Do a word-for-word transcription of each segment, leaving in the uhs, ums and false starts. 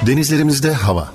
Denizlerimizde hava.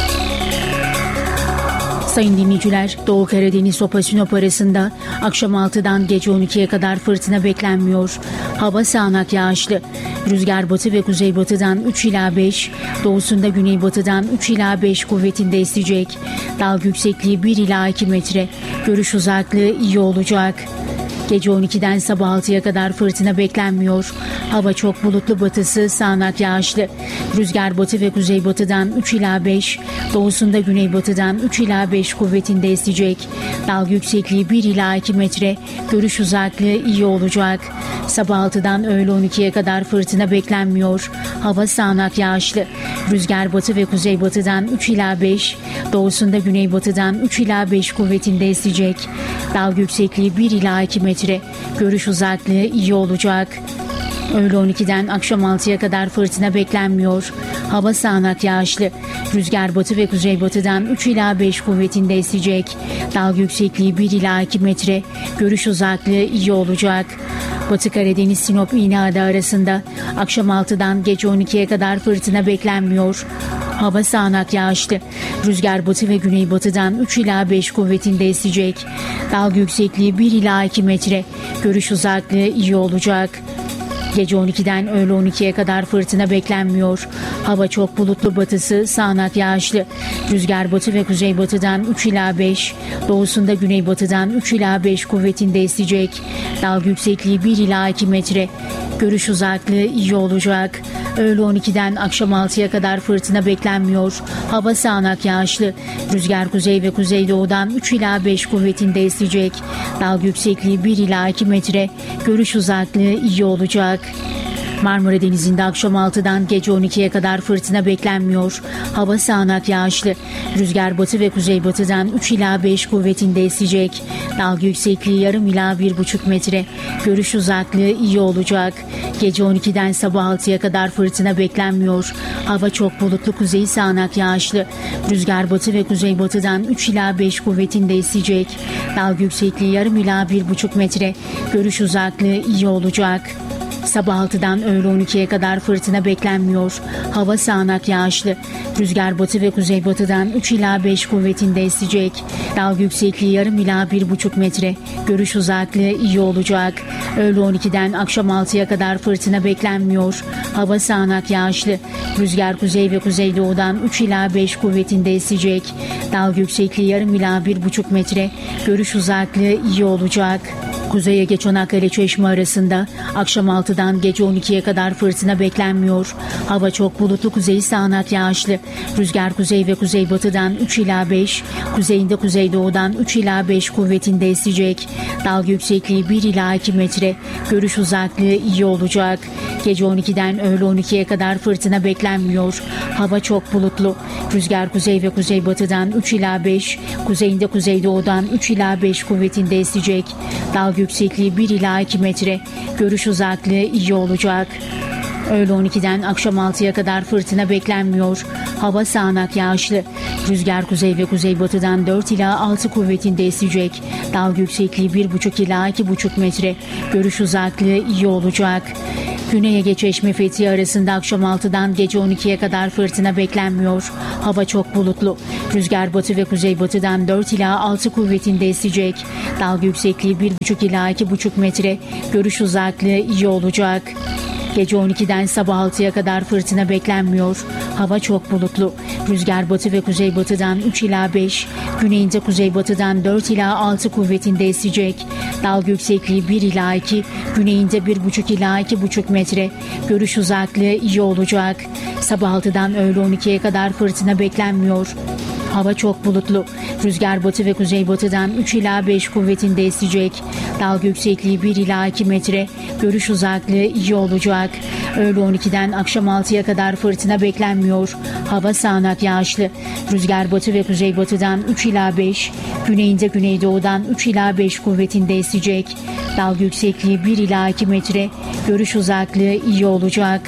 Sayın dinleyiciler, Doğu Karadeniz Sopa Sinop arasında akşam altıdan gece on ikiye kadar fırtına beklenmiyor. Hava sağanak yağışlı. Rüzgar batı ve kuzeybatıdan üç ila beş, doğusunda güneybatıdan üç ila beş kuvvetinde esecek. Dalga yüksekliği bir ila iki metre. Görüş uzaklığı iyi olacak. Gece on ikiden sabah altıya kadar fırtına beklenmiyor. Hava çok bulutlu, batısı sağanak yağışlı. Rüzgar batı ve kuzeybatıdan üç ila beş, doğusunda güneybatıdan üç ila beş kuvvetinde esecek. Dalga yüksekliği bir ila iki metre. Görüş uzaklığı iyi olacak. Sabah altıdan öğle on ikiye kadar fırtına beklenmiyor. Hava sağanak yağışlı. Rüzgar batı ve kuzeybatıdan üç ila beş, doğusunda güneybatıdan üç ila beş kuvvetinde esecek. Dalga yüksekliği bir ila iki metre. Görüş uzaklığı iyi olacak. Öğle on ikiden akşam altıya kadar fırtına beklenmiyor. Hava sağanak yağışlı. Rüzgar batı ve kuzeybatıdan üç ila beş kuvvetinde esecek. Dalga yüksekliği bir ila iki metre. Görüş uzaklığı iyi olacak. Batı Karadeniz Sinop İğneada arasında akşam altıdan gece on ikiye kadar fırtına beklenmiyor. Hava sağanak yağışlı. Rüzgar batı ve güneybatıdan üç ila beş kuvvetinde esecek. Dalga yüksekliği bir ila iki metre. Görüş uzaklığı iyi olacak. Gece on ikiden öğle on ikiye kadar fırtına beklenmiyor. Hava çok bulutlu, batısı sağanak yağışlı. Rüzgar batı ve kuzeybatıdan üç ila beş, doğusunda güneybatıdan üç ila beş kuvvetinde esecek. Dalga yüksekliği bir ila iki metre. Görüş uzaklığı iyi olacak. Öğle on ikiden akşam altıya kadar fırtına beklenmiyor. Hava sağanak yağışlı. Rüzgar kuzey ve kuzeydoğudan üç ila beş kuvvetinde esecek. Dalga yüksekliği bir ila iki metre. Görüş uzaklığı iyi olacak. Marmara Denizi'nde akşam altıdan gece on ikiye kadar fırtına beklenmiyor. Hava sağanak yağışlı. Rüzgar batı ve kuzeybatıdan üç ila beş kuvvetinde esecek. Dalga yüksekliği yarım ila bir buçuk metre. Görüş uzaklığı iyi olacak. Gece on ikiden sabah altıya kadar fırtına beklenmiyor. Hava çok bulutlu, kuzeyi sağanak yağışlı. Rüzgar batı ve kuzeybatıdan üç ila beş kuvvetinde esecek. Dalga yüksekliği yarım ila bir buçuk metre. Görüş uzaklığı iyi olacak. Sabah altıdan öğle on ikiye kadar fırtına beklenmiyor. Hava sağanak yağışlı. Rüzgar batı ve kuzeybatıdan üç ila beş kuvvetinde esecek. Dalga yüksekliği yarım ila bir buçuk metre. Görüş uzaklığı iyi olacak. Öğle on ikiden akşam altıya kadar fırtına beklenmiyor. Hava sağanak yağışlı. Rüzgar kuzey ve kuzeydoğudan üç ila beş kuvvetinde esecek. Dalga yüksekliği yarım ila bir buçuk metre. Görüş uzaklığı iyi olacak. Kuzey Ege Çanakkale Çeşme arasında akşam altıdan gece on ikiye kadar fırtına beklenmiyor. Hava çok bulutlu, kuzeyi sağanak yağışlı. Rüzgar kuzey ve kuzeybatıdan üç ila beş, kuzeyinde kuzeydoğudan üç ila beş kuvvetinde esecek. Dalga yüksekliği bir ila iki metre. Görüş uzaklığı iyi olacak. Gece on ikiden öğle on ikiye kadar fırtına beklenmiyor. Hava çok bulutlu. Rüzgar kuzey ve kuzeybatıdan üç ila beş, kuzeyinde kuzeydoğudan üç ila beş kuvvetinde esecek. Dalga yüksekliği bir ila iki metre. Görüş uzaklığı iyi olacak. Öğle on ikiden akşam altıya kadar fırtına beklenmiyor. Hava sağanak yağışlı. Rüzgar kuzey ve kuzeybatıdan dört ila altı kuvvetinde esecek. Dalga yüksekliği bir buçuk ila iki buçuk metre. Görüş uzaklığı iyi olacak. Güney Ege Çeşme Fethiye arasında akşam altıdan gece on ikiye kadar fırtına beklenmiyor. Hava çok bulutlu. Rüzgar batı ve kuzeybatıdan dört ila altı kuvvetinde esecek. Dalga yüksekliği bir buçuk ila iki buçuk metre. Görüş uzaklığı iyi olacak. Gece on ikiden sabah altıya kadar fırtına beklenmiyor. Hava çok bulutlu. Rüzgar batı ve kuzeybatıdan üç ila beş, güneyinde kuzeybatıdan dört ila altı kuvvetinde esecek. Dalga yüksekliği bir ila iki, güneyinde bir buçuk ila iki buçuk metre. Görüş uzaklığı iyi olacak. Sabah altıdan öğle on ikiye kadar fırtına beklenmiyor. Hava çok bulutlu. Rüzgar batı ve kuzeybatıdan üç ila beş kuvvetinde esecek. Dalga yüksekliği bir ila iki metre. Görüş uzaklığı iyi olacak. Öğle on ikiden akşam altıya kadar fırtına beklenmiyor. Hava sağanak yağışlı. Rüzgar batı ve kuzeybatıdan üç ila beş, güneyinde güneydoğudan üç ila beş kuvvetinde esecek. Dalga yüksekliği bir ila iki metre. Görüş uzaklığı iyi olacak.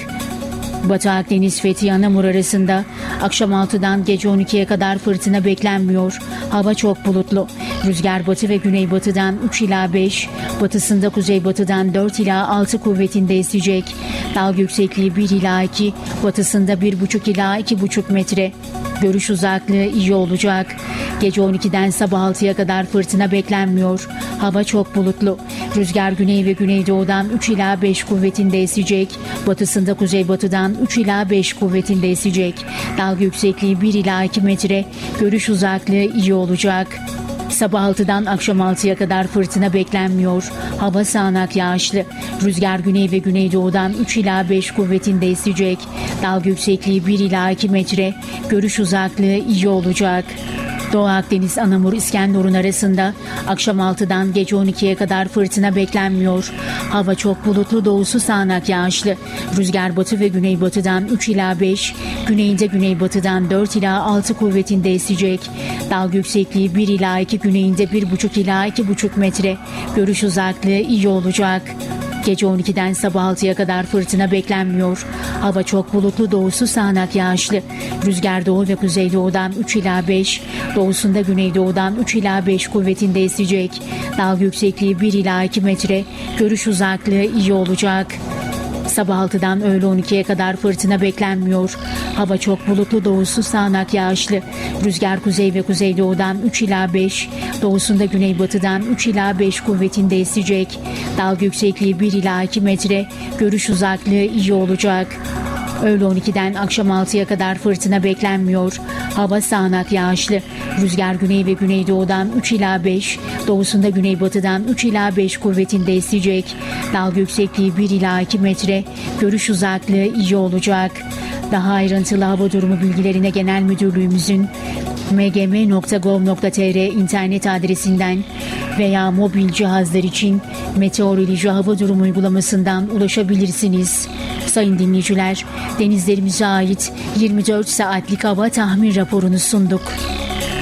Batı Akdeniz Fethiye Anamur arasında akşam altıdan gece on ikiye kadar fırtına beklenmiyor. Hava çok bulutlu. Rüzgar batı ve güneybatıdan üç ila beş, batısında kuzeybatıdan dört ila altı kuvvetinde esecek. Dalga yüksekliği bir ila iki, batısında bir buçuk ila iki buçuk metre. Görüş uzaklığı iyi olacak. Gece on ikiden sabah altıya kadar fırtına beklenmiyor. Hava çok bulutlu. Rüzgar güney ve güneydoğudan üç ila beş kuvvetinde esecek. Batısında kuzeybatıdan üç ila beş kuvvetinde esecek. Dalga yüksekliği bir ila iki metre. Görüş uzaklığı iyi olacak. Sabah altıdan akşam altıya kadar fırtına beklenmiyor. Hava sağanak yağışlı. Rüzgar güney ve güneydoğudan üç ila beş kuvvetinde esecek. Dalga yüksekliği bir ila iki metre. Görüş uzaklığı iyi olacak. Doğu Akdeniz, Anamur, İskenderun arasında akşam altıdan gece on ikiye kadar fırtına beklenmiyor. Hava çok bulutlu, doğusu sağanak yağışlı. Rüzgar batı ve güneybatıdan üç ila beş, güneyinde güneybatıdan dört ila altı kuvvetinde esecek. Dalga yüksekliği bir ila iki, güneyinde bir buçuk ila iki buçuk metre. Görüş uzaklığı iyi olacak. Gece on ikiden sabah altıya kadar fırtına beklenmiyor. Hava çok bulutlu, doğusu sağanak yağışlı. Rüzgar doğu ve kuzeydoğudan üç ila beş, doğusunda güneydoğudan üç ila beş kuvvetinde esecek. Dalga yüksekliği bir ila iki metre. Görüş uzaklığı iyi olacak. Sabah altıdan öğle on ikiye kadar fırtına beklenmiyor. Hava çok bulutlu, doğusu sağanak yağışlı. Rüzgar kuzey ve kuzeydoğudan üç ila beş, doğusunda güneybatıdan üç ila beş kuvvetinde esecek. Dalga yüksekliği bir ila iki metre. Görüş uzaklığı iyi olacak. Öğle on ikiden akşam altıya kadar fırtına beklenmiyor. Hava sağanak yağışlı. Rüzgar güney ve güneydoğudan üç ila beş, doğusunda güneybatıdan üç ila beş kuvvetinde esecek. Dalga yüksekliği bir ila iki metre. Görüş uzaklığı iyi olacak. Daha ayrıntılı hava durumu bilgilerine Genel Müdürlüğümüzün m g m nokta gov nokta t r internet adresinden veya mobil cihazlar için Meteoroloji Hava Durumu uygulamasından ulaşabilirsiniz. Sayın dinleyiciler, denizlerimize ait yirmi dört saatlik hava tahmin raporunu sunduk.